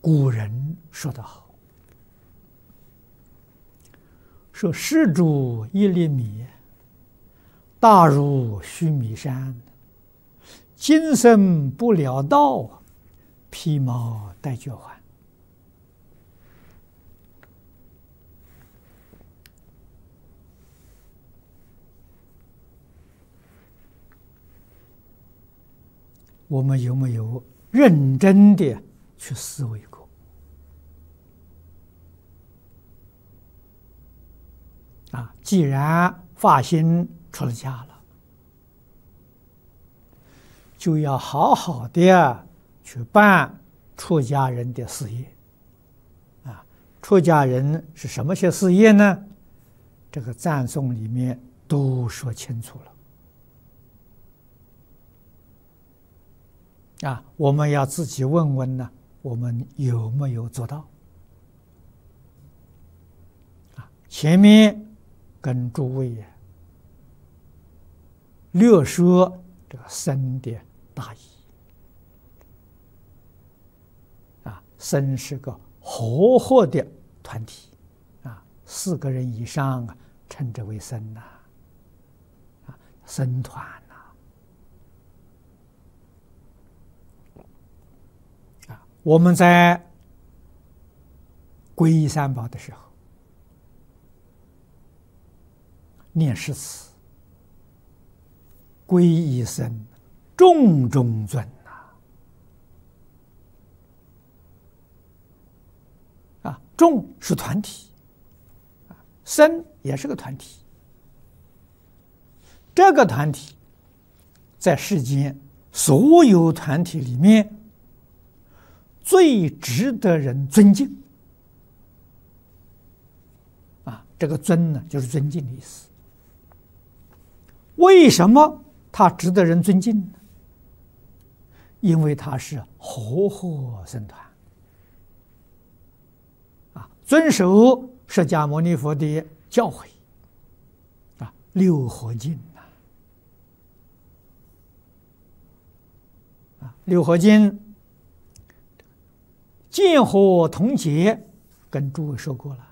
古人说得好，说施主一粒米，大如须弥山，今生不了道，披毛戴角还。我们有没有认真的去思维过？既然发心出了家了，就要好好的去办出家人的事业。出家人是什么些事业呢？这个赞颂里面都说清楚了。我们要自己问问呢，我们有没有做到？前面跟诸位略说这个僧的大意。僧是个和合的团体，4个人以上称之为僧僧团我们在皈依三宝的时候，念诗词，皈依僧，众中尊众是团体，僧也是个团体。这个团体在世间所有团体里面最值得人尊敬这个尊呢，就是尊敬的意思。为什么他值得人尊敬呢？因为他是和合僧团遵守释迦牟尼佛的教诲六合敬六合敬见火同结，跟诸位说过了。